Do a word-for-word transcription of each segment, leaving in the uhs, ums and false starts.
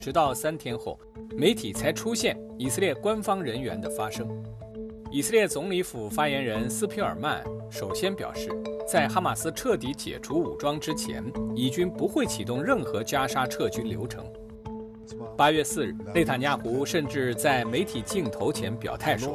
直到三天后，媒体才出现以色列官方人员的发声。以色列总理府发言人斯皮尔曼首先表示，在哈马斯彻底解除武装之前，以军不会启动任何加沙撤军流程。八月四日，内塔尼亚胡甚至在媒体镜头前表态说：“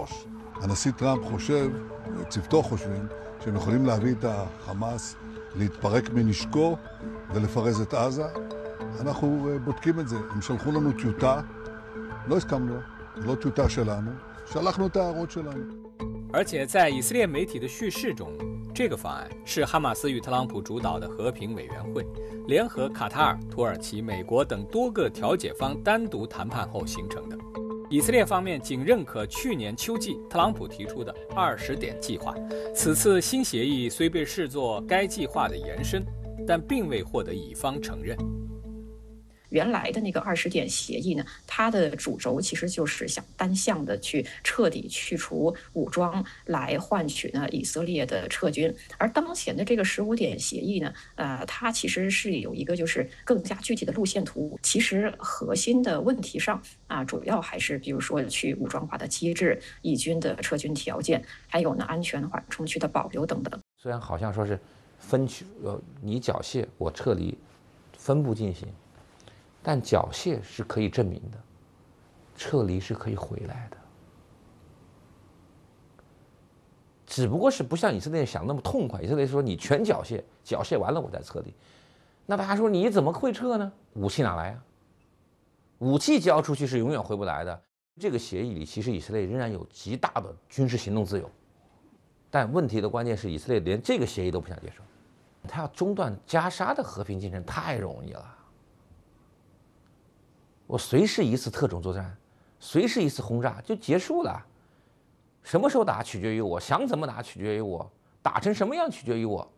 שהם יכולים להביא את החמאס להתפרק מנשקו ולפרז את עזה. אנחנו בודקים את זה. הם שלחו לנו טיוטה, לא הסכמנו, זה לא טיוטה שלנו, שלחנו את ההערות שלנו. 而且在以色列媒体的叙事中，这个方案是哈马斯与特朗普主导的和平委员会联合卡塔尔、土耳其、美国等多个调解方单独谈判后形成的。以色列方面仅认可去年秋季特朗普提出的二十点计划，此次新协议虽被视作该计划的延伸，但并未获得以方承认。 原来的那个二十点协议呢，它的主轴其实就是想单向的去彻底去除武装，来换取呢以色列的撤军。而当前的这个十五点协议呢，呃，它其实是有一个就是更加具体的路线图。其实核心的问题上啊，主要还是比如说去武装化的机制、以军的撤军条件，还有呢安全缓冲区的保留等等。 虽然好像说是分区，呃，你缴械，我撤离，分步进行。但缴械是可以证明的，撤离是可以回来的，只不过是不像以色列想那么痛快。以色列说你全缴械，缴械完了我再撤离。那大家说你怎么会撤呢？武器哪来啊？武器交出去是永远回不来的。这个协议里，其实以色列仍然有极大的军事行动自由，但问题的关键是以色列连这个协议都不想接受，他要中断加沙的和平进程太容易了。我随时一次特种作战，随时一次轰炸就结束了。什么时候打取决于我，想怎么打取决于我，打成什么样取决于我，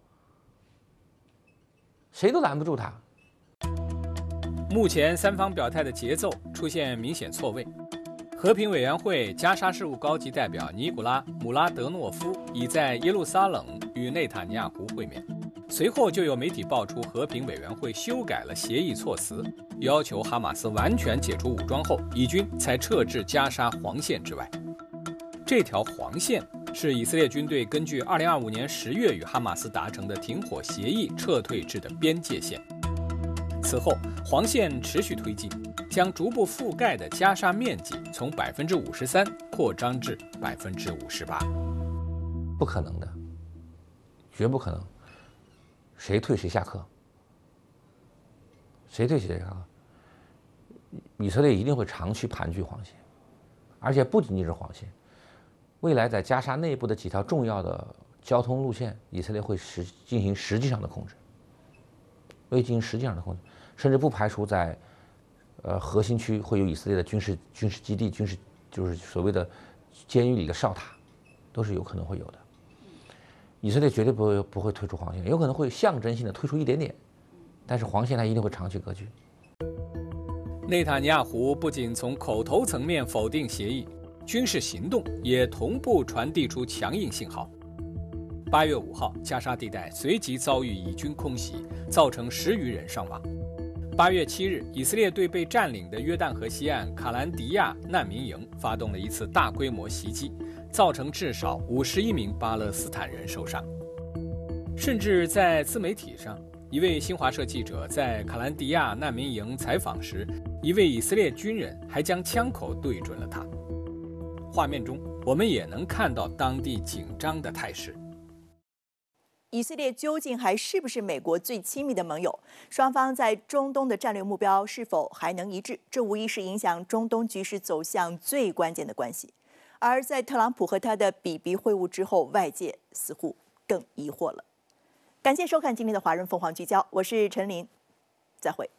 谁都拦不住他。 目前三方表态的节奏出现明显错位。和平委员会加沙事务高级代表尼古拉·姆拉德诺夫已在耶路撒冷与内塔尼亚胡会面。随后就有媒体爆出，和平委员会修改了协议措辞，要求哈马斯完全解除武装后，以军才撤至加沙黄线之外。这条黄线是以色列军队根据二零二五年十月与哈马斯达成的停火协议撤退至的边界线。此后，黄线持续推进，将逐步覆盖的加沙面积从百分之五十三扩张至百分之五十八。 不可能的，绝不可能。谁退谁下课，谁退谁下课。以色列一定会长期盘踞黄线，而且不仅仅是黄线，未来在加沙内部的几条重要的交通路线，以色列会实进行实际上的控制，会进行实际上的控制，甚至不排除在呃核心区会有以色列的军事军事基地、军事就是所谓的监狱里的哨塔，都是有可能会有的。以色列绝对不会不会退出黄线，有可能会象征性的退出一点点，但是黄线它一定会长期割据。 内塔尼亚胡不仅从口头层面否定协议，军事行动也同步传递出强硬信号。八月五号，加沙地带随即遭遇以军空袭，造成十余人伤亡。八月七日，以色列对被占领的约旦河西岸卡兰迪亚难民营发动了一次大规模袭击，造成至少五十一名巴勒斯坦人受伤。甚至在自媒体上，一位新华社记者在卡兰迪亚难民营采访时，一位以色列军人还将枪口对准了他。画面中，我们也能看到当地紧张的态势。 以色列究竟还是不是美国最亲密的盟友？双方在中东的战略目标是否还能一致？这无疑是影响中东局势走向最关键的关系。而在特朗普和他的比比会晤之后，外界似乎更疑惑了。感谢收看今天的华人凤凰聚焦，我是陈琳，再会。